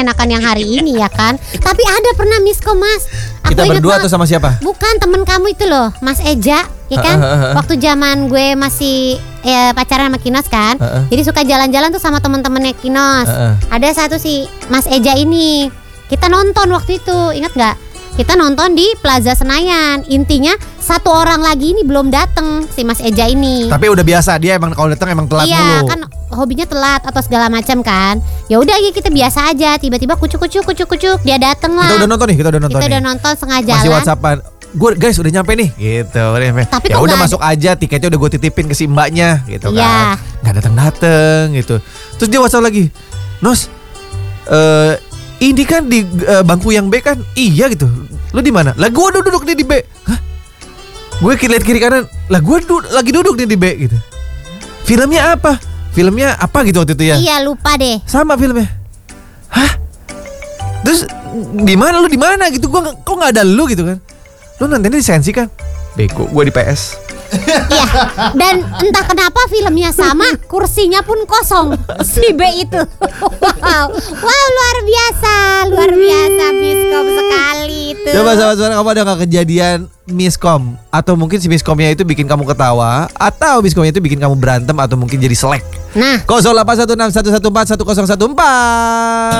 enakan yang hari ini ya kan. Tapi ada pernah miskom Mas. Kita berdua tuh sama siapa? Bukan, temen kamu itu loh, Mas Eja, ya kan? Waktu zaman gue masih pacaran sama Kinos kan. Jadi suka jalan-jalan tuh sama temen-temennya Kinos. Ada satu si Mas Eja ini. Kita nonton waktu itu, ingat nggak? Kita nonton di Plaza Senayan. Intinya satu orang lagi ini belum dateng, si Mas Eja ini. Tapi udah biasa, dia emang kalau datang emang telat iya, mulu. Iya kan hobinya telat atau segala macam kan. Ya udah kita biasa aja. Tiba-tiba kucuk dia dateng lah. Kita udah nonton nih. Kita udah nonton setengah jalan. Masih WhatsAppan. Gue guys udah nyampe nih gitu. Tapi ya udah masuk aja, tiketnya udah gue titipin ke si mbaknya gitu kan. Nggak datang gitu. Terus dia WhatsApp lagi, Nos, ini kan di bangku yang B kan? Iya gitu. Lu di mana? Lah gue duduk nih di B. Hah? Gue lihat kiri kanan. Lah gue lagi duduk nih di B gitu. Filmnya apa gitu waktu itu ya? Iya lupa deh. Sama filmnya. Hah? Terus di mana lu di mana gitu? Gua kok nggak ada lu gitu kan? Lu nontonnya di Sensi kan? Bego, gue di PS. Iya. Dan entah kenapa filmnya sama, kursinya pun kosong. Si B itu. Wow, luar biasa miskom sekali itu. Coba sahabat-sahabat, kamu ada nggak kejadian miskom? Atau mungkin si miskomnya itu bikin kamu ketawa, atau miskomnya itu bikin kamu berantem, atau mungkin jadi selek? Nah, 081611411014.